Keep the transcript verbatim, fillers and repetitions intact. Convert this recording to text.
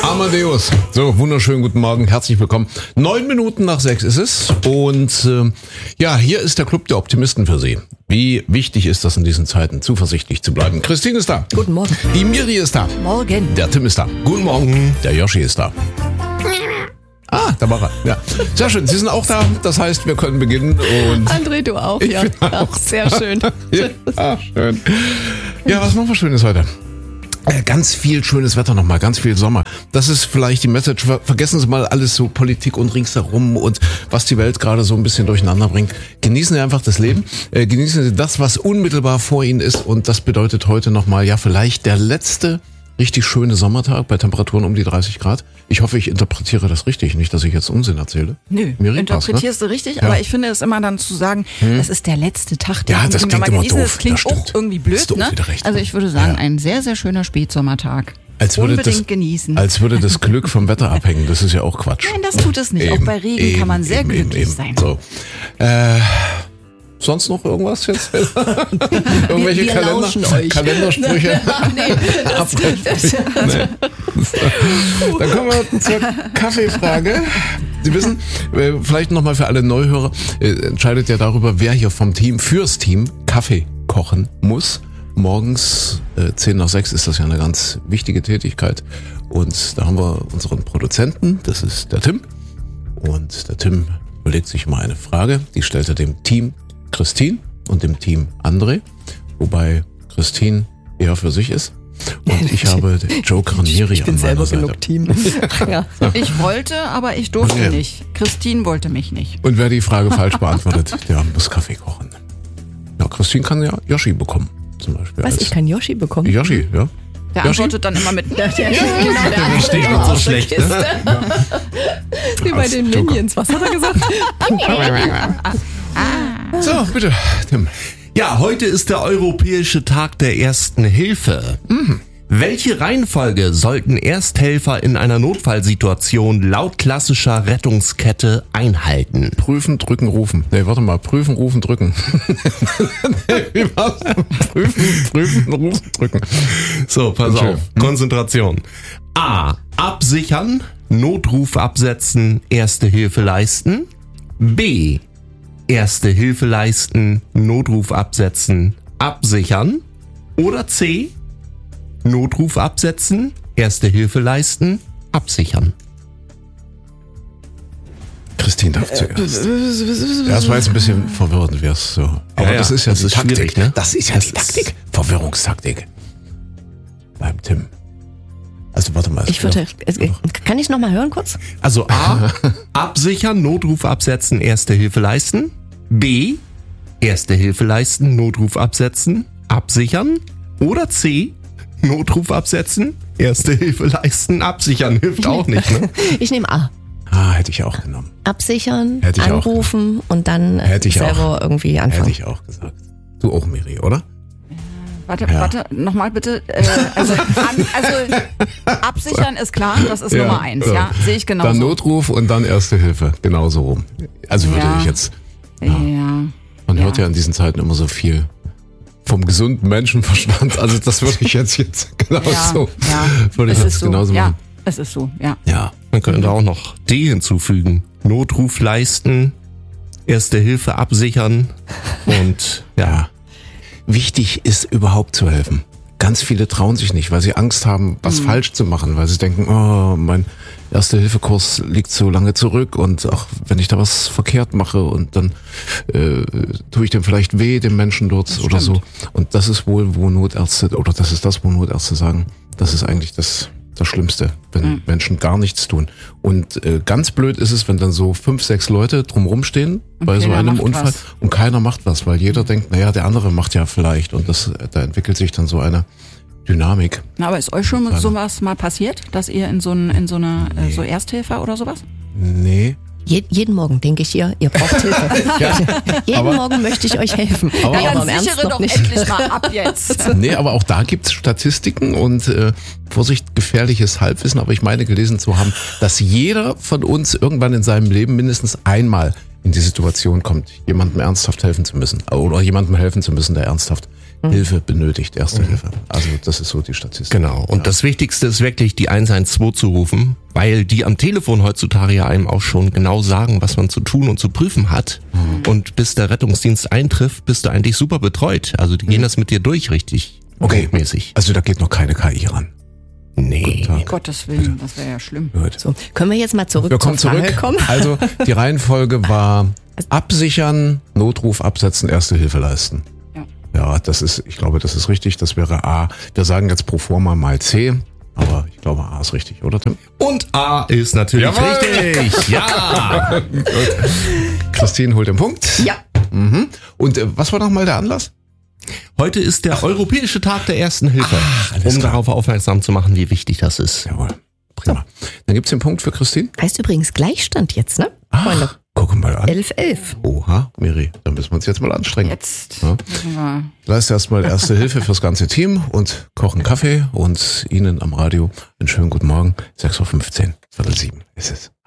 Amadeus. So, wunderschönen guten Morgen, herzlich willkommen. Neun Minuten nach sechs ist es und äh, ja, hier ist der Club der Optimisten für Sie. Wie wichtig ist das in diesen Zeiten, zuversichtlich zu bleiben. Christine ist da. Guten Morgen. Die Miri ist da. Morgen. Der Tim ist da. Guten Morgen. Der Yoshi ist da. Ah, da war er. Ja. Sehr schön, Sie sind auch da. Das heißt, wir können beginnen. Und André, du auch, ich ja. bin auch Ach, sehr schön. Ja, schön. Ja, was machen wir Schönes heute? Äh, ganz viel schönes Wetter nochmal, ganz viel Sommer. Das ist vielleicht die Message. Ver- Vergessen Sie mal alles so Politik und ringsherum und was die Welt gerade so ein bisschen durcheinander bringt. Genießen Sie einfach das Leben. Äh, genießen Sie das, was unmittelbar vor Ihnen ist. Und das bedeutet heute nochmal, ja, vielleicht der letzte richtig schöne Sommertag bei Temperaturen um die dreißig Grad. Ich hoffe, ich interpretiere das richtig, nicht, dass ich jetzt Unsinn erzähle. Nö, Miri, interpretierst passt, ne? du richtig, Ja. aber ich finde es immer dann zu sagen, Hm. das ist der letzte Tag, den Ja, das den klingt wir mal immer genießen. doof. Das klingt Das auch stimmt. irgendwie blöd, Hast du auch ne? wieder recht. Also ich würde sagen, Ja. ein sehr, sehr schöner Spätsommertag. Als würde Unbedingt das, genießen. Als würde das Glück vom Wetter abhängen. Das ist ja auch Quatsch. Nein, das tut es nicht. Eben, auch bei Regen eben, kann man sehr eben, glücklich eben, sein. So. Äh, sonst noch irgendwas jetzt? Irgendwelche wir Kalender, lauschen euch. Kalendersprüche? nee, das, das, Nee. Dann kommen wir zur Kaffeefrage. Sie wissen, äh, vielleicht nochmal für alle Neuhörer, äh, entscheidet ja darüber, wer hier vom Team, fürs Team Kaffee kochen muss. Morgens äh, zehn nach sechs ist das ja eine ganz wichtige Tätigkeit. Und da haben wir unseren Produzenten, das ist der Tim. Und der Tim überlegt sich mal eine Frage, die stellt er dem Team Christine und dem Team André, wobei Christine eher für sich ist. Und ich habe den Joker Miri ich bin an meiner selber Seite. genug Team. ja. Ich wollte, aber ich durfte Okay. nicht. Christine wollte mich nicht. Und wer die Frage falsch beantwortet, der muss Kaffee kochen. Ja, Christine kann ja Yoshi bekommen, zum Beispiel. Was, als- ich kann Yoshi bekommen? Yoshi, ja. Der Yoshi? antwortet dann immer mit... Der, der, Der steht uns so schlecht, ne? Wie bei Als den Joker. Minions. Was hat er gesagt? So, bitte, Tim. Ja, heute ist der Europäische Tag der Ersten Hilfe. Mhm. Welche Reihenfolge sollten Ersthelfer in einer Notfallsituation laut klassischer Rettungskette einhalten? Prüfen, drücken, rufen. Nee, warte mal. Prüfen, rufen, drücken. Nee, wie war's? Prüfen, prüfen, rufen, drücken. So, pass Okay. auf. Konzentration. A. Absichern, Notruf absetzen, Erste Hilfe leisten. B. Erste Hilfe leisten, Notruf absetzen, absichern. Oder C. Notruf absetzen, Erste Hilfe leisten, absichern. Christine darf zuerst. Ja, das war jetzt ein bisschen verwirrend, wär's so. Aber Ja, ja, das ist ja das die ist Taktik. schwierig, ne? Das ist ja Das die ist- Taktik. Verwirrungstaktik. Beim Tim. Also warte mal. Ich würde, kann ich noch mal hören kurz? Also A. Absichern, Notruf absetzen, Erste Hilfe leisten. B. Erste Hilfe leisten, Notruf absetzen, absichern. Oder C. Notruf absetzen, Erste Hilfe leisten, absichern. Hilft auch nicht, ne? Ich nehme A. Ah, hätte ich auch genommen. Absichern, Hätte ich auch anrufen und dann äh, Hätte ich selber auch. irgendwie Hätte anfangen. ich auch gesagt. Du auch, Miri, oder? Warte, Ja. warte, nochmal bitte. Äh, also, an, also absichern ist klar, das ist Nummer eins, ja. Sehe ich genauso. Dann Notruf und dann Erste Hilfe. Genauso rum. Also würde Ja. ich jetzt. ja. Man Ja. hört ja in diesen Zeiten immer so viel vom gesunden Menschenverstand. Also das würde ich jetzt jetzt genau Ja, so. ja. Würde ich Es jetzt ist so. genauso Ja, machen. es ist so, ja. Ja. Man könnte auch noch D hinzufügen. Notruf leisten, Erste Hilfe absichern und ja. Wichtig ist überhaupt zu helfen. Ganz viele trauen sich nicht, weil sie Angst haben, was Mhm. falsch zu machen, weil sie denken, oh, mein Erste-Hilfe-Kurs liegt so lange zurück und ach, wenn ich da was verkehrt mache und dann äh, tue ich dem vielleicht weh, dem Menschen dort oder so. Und das ist wohl, wo Notärzte, oder das ist das, wo Notärzte sagen, das ist eigentlich das, das Schlimmste, wenn Mhm. Menschen gar nichts tun. Und äh, ganz blöd ist es, wenn dann so fünf, sechs Leute drumherum stehen bei so keiner einem macht Unfall was. und keiner macht was, weil jeder denkt, naja, der andere macht ja vielleicht und das, da entwickelt sich dann so eine Dynamik. Na, aber ist euch schon mit sowas mal passiert, dass ihr in so, ein, in so eine äh, so Ersthilfe oder sowas? Nee. Je, jeden Morgen denke ich ihr, ihr braucht Hilfe. Ja, jeden aber- Morgen möchte ich euch helfen. Aber- Ja, aber im Ernst sichere noch doch nicht. endlich mal ab jetzt. Nee, aber auch da gibt's Statistiken und äh, Vorsicht, gefährliches Halbwissen, aber ich meine gelesen zu haben, dass jeder von uns irgendwann in seinem Leben mindestens einmal in die Situation kommt, jemandem ernsthaft helfen zu müssen oder jemandem helfen zu müssen, der ernsthaft Hilfe benötigt, Erste mhm. Hilfe. Also das ist so die Statistik. Genau. Und ja. das Wichtigste ist wirklich, die eins eins zwei zu rufen, weil die am Telefon heutzutage ja einem auch schon genau sagen, was man zu tun und zu prüfen hat. Mhm. Und bis der Rettungsdienst eintrifft, bist du eigentlich super betreut. Also die gehen mhm. das mit dir durch richtig. Okay, mäßig. Also da geht noch keine K I ran. Nee, um Gottes Willen, das wäre ja schlimm. Gut. So, können wir jetzt mal zurück wir kommen zur Frage zurück. kommen? Also die Reihenfolge war absichern, Notruf absetzen, Erste Hilfe leisten. Ja. Ja, das ist, ich glaube, das ist richtig. Das wäre A. Wir sagen jetzt pro forma mal C, aber ich glaube A ist richtig, oder Tim? Und A ist natürlich Jawohl. richtig. Ja. Christine holt den Punkt. Ja. Mhm. Und äh, was war nochmal der Anlass? Heute ist der Europäische Tag der Ersten Hilfe, Ach, um klar. darauf aufmerksam zu machen, wie wichtig das ist. Jawohl, prima. Dann gibt's den Punkt für Christine. Heißt übrigens Gleichstand jetzt, ne? Ach, guck mal an. elf elf. Oha, Miri, dann müssen wir uns jetzt mal anstrengen. Jetzt ja. müssen wir. Leiste erstmal Erste Hilfe fürs ganze Team und kochen Kaffee und Ihnen am Radio einen schönen guten Morgen. sechs Uhr fünfzehn, Viertel sieben ist es.